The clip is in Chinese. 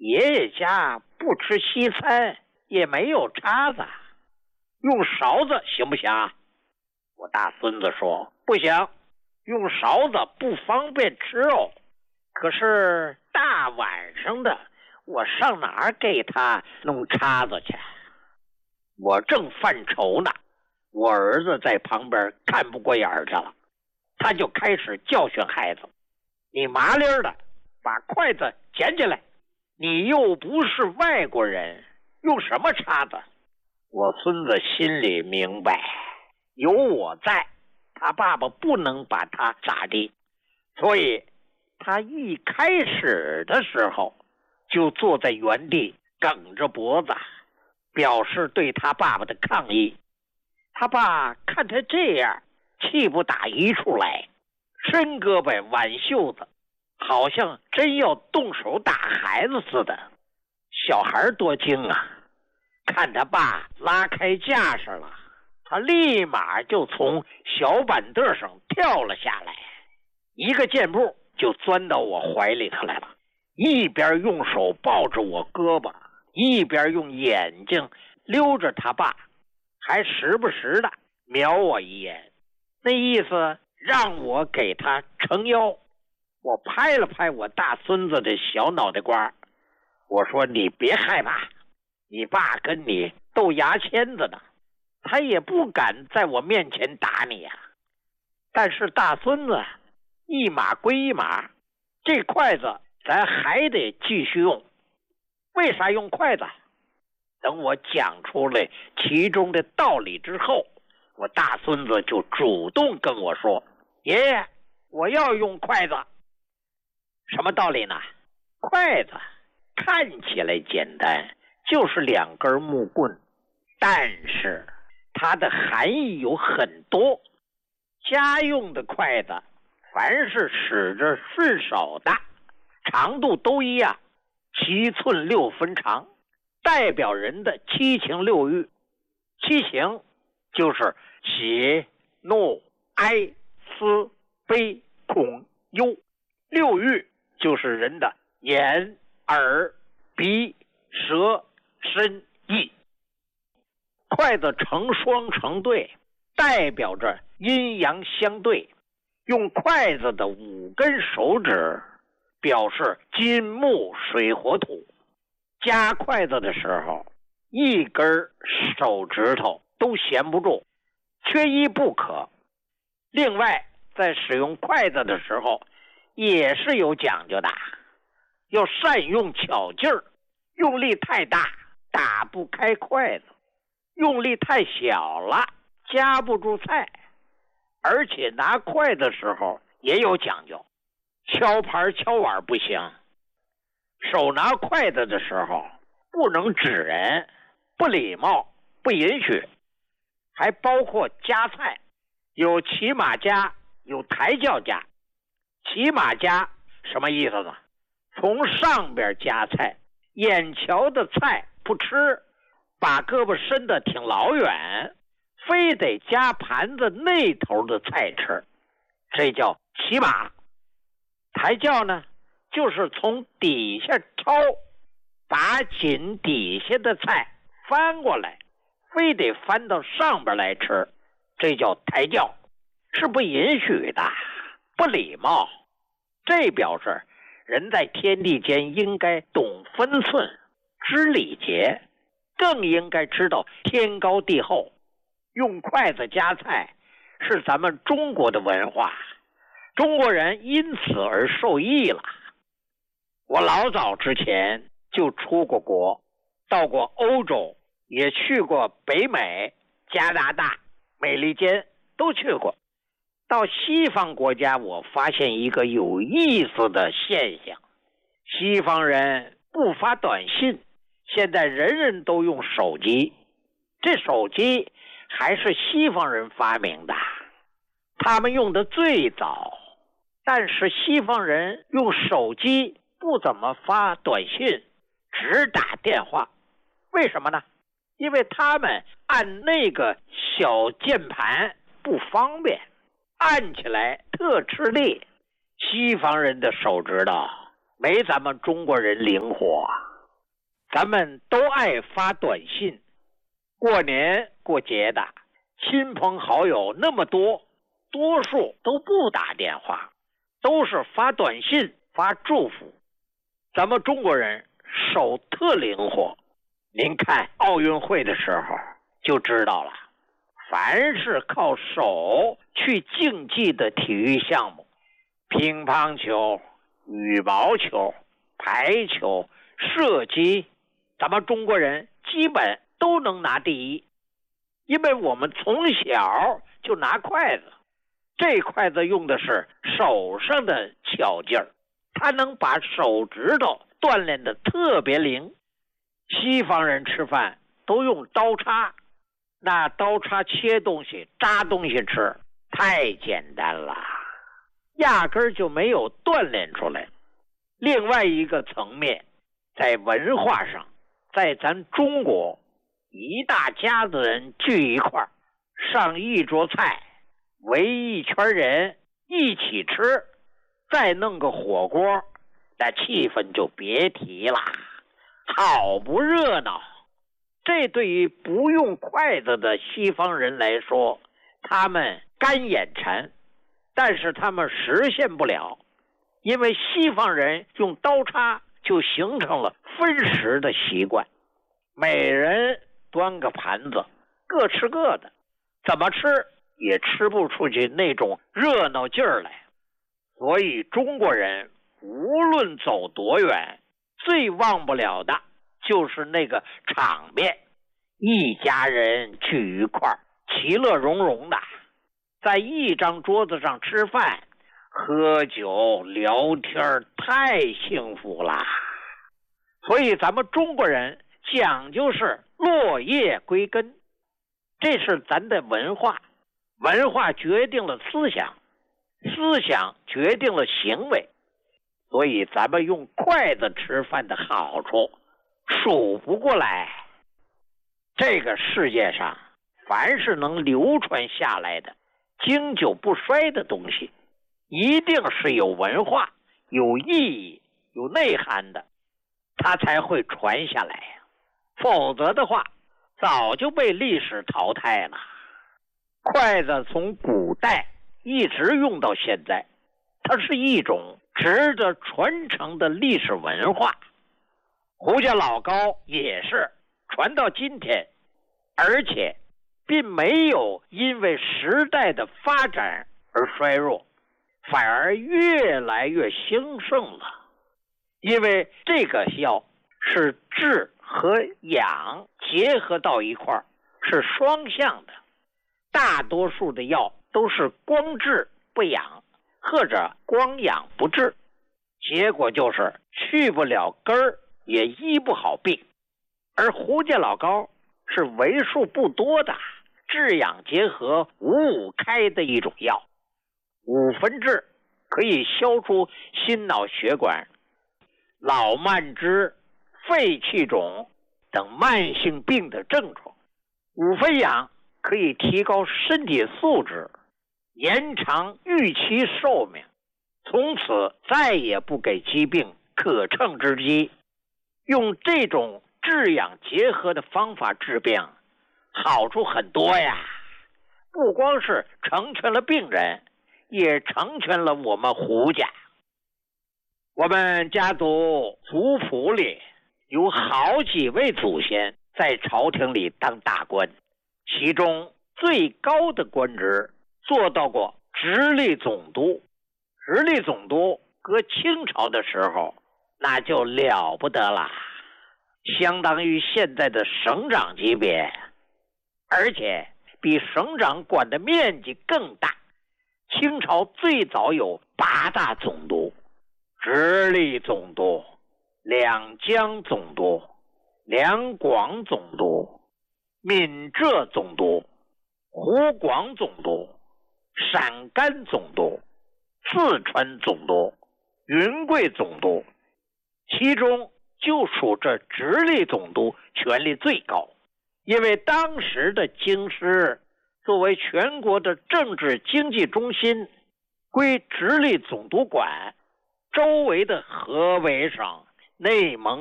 爷爷家不吃西餐，也没有叉子，用勺子行不行？我大孙子说不行，用勺子不方便吃哦。可是大晚上的，我上哪儿给他弄叉子去？我正犯愁呢，我儿子在旁边看不过眼去了，他就开始教训孩子：你麻利的把筷子捡起来，你又不是外国人，用什么叉子？我孙子心里明白，有我在，他爸爸不能把他咋地，所以他一开始的时候就坐在原地梗着脖子，表示对他爸爸的抗议。他爸看他这样，气不打一处来，伸胳膊挽袖子，好像真要动手打孩子似的。小孩多精啊，看他爸拉开架势了，他立马就从小板凳上跳了下来，一个箭步就钻到我怀里头来了，一边用手抱着我胳膊，一边用眼睛溜着他爸，还时不时的瞄我一眼，那意思让我给他撑腰。我拍了拍我大孙子的小脑袋瓜，我说你别害怕，你爸跟你斗牙签子呢，他也不敢在我面前打你呀。但是大孙子一码归一码，这筷子咱还得继续用。为啥用筷子？等我讲出来其中的道理之后，我大孙子就主动跟我说：爷爷，我要用筷子。什么道理呢？筷子看起来简单，就是2根木棍，但是它的含义有很多。家用的筷子凡是使着顺手的，长度都一样，7寸6分长，代表人的7情6欲。7情就是喜怒哀思悲恐忧，6欲就是人的眼耳鼻舌身意。筷子成双成对，代表着阴阳相对。用筷子的5根手指表示金木水火土。夹筷子的时候，1根手指头都闲不住，缺一不可。另外在使用筷子的时候也是有讲究的，要善用巧劲儿，用力太大打不开筷子，用力太小了夹不住菜。而且拿筷子的时候也有讲究，敲盘敲碗不行，手拿筷子的时候不能指人，不礼貌，不允许。还包括夹菜，有骑马夹，有抬轿夹。骑马夹什么意思呢？从上边夹菜，眼瞧的菜不吃，把胳膊伸得挺老远，非得夹盘子那头的菜吃，这叫骑马。抬轿呢，就是从底下抄，把紧底下的菜翻过来，非得翻到上边来吃，这叫抬轿，是不允许的，不礼貌。这表示人在天地间应该懂分寸，知礼节，更应该知道天高地厚。用筷子夹菜是咱们中国的文化，中国人因此而受益了。我老早之前就出过国，到过欧洲，也去过北美、加拿大、美利坚，都去过。到西方国家，我发现一个有意思的现象，西方人不发短信，现在人人都用手机。这手机还是西方人发明的，他们用的最早。但是西方人用手机不怎么发短信，只打电话。为什么呢？因为他们按那个小键盘不方便，按起来特吃力。西方人的手指头没咱们中国人灵活， 咱们都爱发短信，过年过节的，亲朋好友那么多，多数都不打电话，都是发短信发祝福。咱们中国人手特灵活，您看奥运会的时候就知道了，凡是靠手去竞技的体育项目，乒乓球、羽毛球、排球、射击，咱们中国人基本都能拿第一。因为我们从小就拿筷子，这筷子用的是手上的巧劲儿，它能把手指头锻炼得特别灵。西方人吃饭都用刀叉，那刀叉切东西扎东西吃太简单了，压根儿就没有锻炼出来。另外一个层面，在文化上，在咱中国，一大家子人聚一块儿，上一桌菜，围一圈人一起吃，再弄个火锅，那气氛就别提了，好不热闹。这对于不用筷子的西方人来说，他们干眼馋，但是他们实现不了，因为西方人用刀叉就形成了分食的习惯，每人端个盘子，各吃各的，怎么吃也吃不出去那种热闹劲儿来。所以中国人无论走多远，最忘不了的就是那个场面，一家人聚一块儿，其乐融融的，在一张桌子上吃饭、喝酒、聊天，太幸福了。所以咱们中国人讲究是落叶归根，这是咱的文化，文化决定了思想，思想决定了行为。所以咱们用筷子吃饭的好处数不过来。这个世界上凡是能流传下来的经久不衰的东西，一定是有文化、有意义、有内涵的，它才会传下来，否则的话早就被历史淘汰了。筷子从古代一直用到现在，它是一种值得传承的历史文化。胡家老高也是传到今天，而且并没有因为时代的发展而衰弱，反而越来越兴盛了。因为这个药是治和养结合到一块儿，是双向的。大多数的药都是光治不养，或者光养不治，结果就是去不了根儿，也医不好病。而胡家老高是为数不多的治养结合5开的一种药。5分治可以消除心脑血管、老慢支、肺气肿等慢性病的症状；5分养可以提高身体素质，延长预期寿命，从此再也不给疾病可乘之机。用这种治养结合的方法治病，好处很多呀，不光是成全了病人，也成全了我们胡家。我们家族族谱里有好几位祖先在朝廷里当大官，其中最高的官职做到过直隶总督。直隶总督搁清朝的时候那就了不得了，相当于现在的省长级别，而且比省长管的面积更大。清朝最早有8大总督：直隶总督、两江总督、两广总督、闽浙总督、湖广总督、陕甘总督、四川总督、云贵总督，其中就属这直隶总督权力最高。因为当时的京师作为全国的政治经济中心，归直隶总督管，周围的河北省、内蒙